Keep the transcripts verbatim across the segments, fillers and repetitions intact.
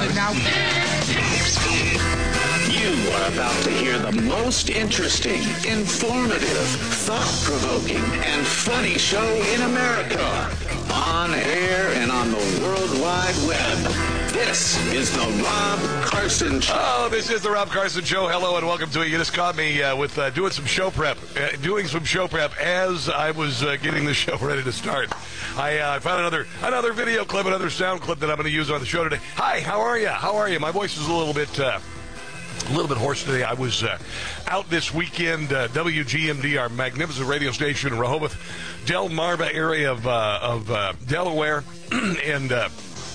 it now. You are about to hear the most interesting, informative, thought-provoking, and funny show in America. On air and on the World Wide Web. This is the Rob Carson Show. Oh, this is the Rob Carson Show. Hello and welcome to it. You just caught me uh, with uh, doing some show prep. Uh, doing some show prep as I was uh, getting the show ready to start. I uh, found another another video clip, another sound clip that I'm going to use on the show today. Hi, how are you? How are you? My voice is a little bit... Uh, A little bit hoarse today. I was uh, out this weekend, uh, W G M D, our magnificent radio station in Rehoboth, Delmarva area of, uh, of uh, Delaware, and uh,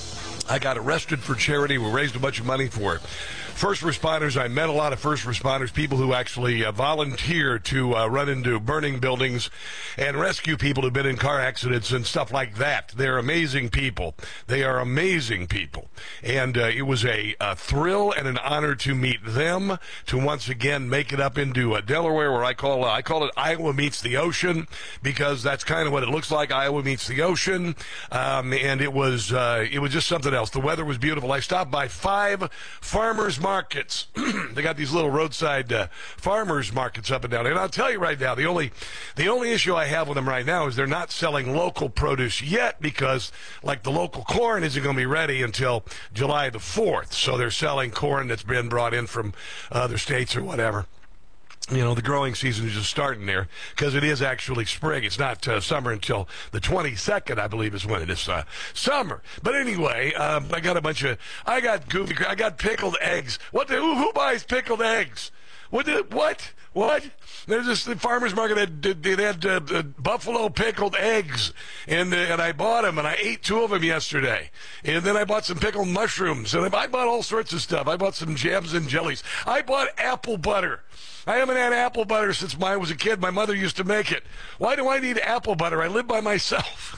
I got arrested for charity. We raised a bunch of money for first responders. I met a lot of first responders, people who actually uh, volunteer to uh, run into burning buildings and rescue people who've been in car accidents and stuff like that. They're amazing people. They are amazing people. And uh, it was a, a thrill and an honor to meet them, to once again make it up into uh, Delaware, where I call uh, I call it Iowa meets the ocean, because that's kind of what it looks like. Iowa meets the ocean. Um, and it was uh, it was just something else. The weather was beautiful. I stopped by five farmers markets. Markets. They got these little roadside uh, farmers markets up and down. And I'll tell you right now, the only the only issue I have with them right now is they're not selling local produce yet, because like the local corn isn't going to be ready until July the fourth. So they're selling corn that's been brought in from other states or whatever. You know, the growing season is just starting there, because it is actually spring. It's not uh, summer until the twenty-second, I believe, is when it is uh, summer. But anyway, um, I got a bunch of, I got goofy, I got pickled eggs. What? The, who, who buys pickled eggs? What? The, what? What? There's this the farmer's market that they had uh, uh, buffalo pickled eggs, and uh, and I bought them, and I ate two of them yesterday. And then I bought some pickled mushrooms, and I bought all sorts of stuff. I bought some jams and jellies. I bought apple butter. I haven't had apple butter since I was a kid. My mother used to make it. Why do I need apple butter? I live by myself.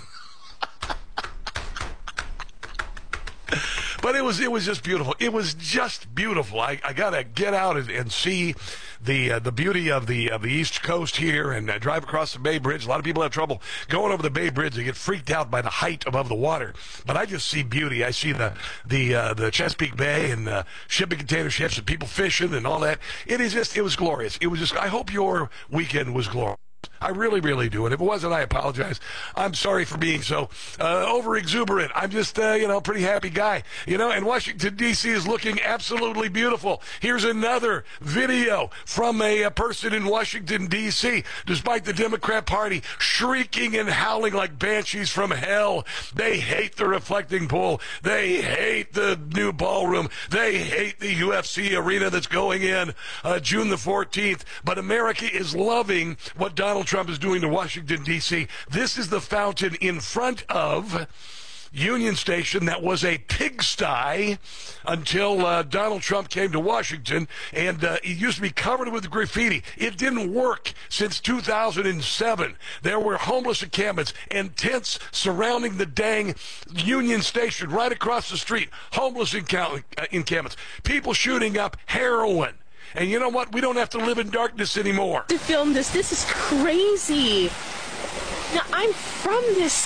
But it was it was just beautiful. It was just beautiful. I, I got to get out and, and see the uh, the beauty of the of the East Coast here, and uh, drive across the Bay Bridge. A lot of people have trouble going over the Bay Bridge. They get freaked out by the height above the water. But I just see beauty. I see the the uh, the Chesapeake Bay and uh, shipping container ships and people fishing and all that. It is just it was glorious. It was just. I hope your weekend was glorious. I really, really do. And if it wasn't, I apologize. I'm sorry for being so uh, over-exuberant. I'm just, uh, you know, a pretty happy guy. You know, and Washington, D C is looking absolutely beautiful. Here's another video from a, a person in Washington, D C Despite the Democrat Party shrieking and howling like banshees from hell. They hate the reflecting pool. They hate the new ballroom. They hate the U F C arena that's going in uh, June the fourteenth. But America is loving what Donald Trump is doing to Washington, D C This is the fountain in front of Union Station that was a pigsty until uh, Donald Trump came to Washington, and uh, it used to be covered with graffiti. It didn't work since two thousand seven. There were homeless encampments and tents surrounding the dang Union Station right across the street. Homeless encamp- uh, encampments. People shooting up heroin. And you know what? We don't have to live in darkness anymore. To film this, this is crazy. Now, I'm from this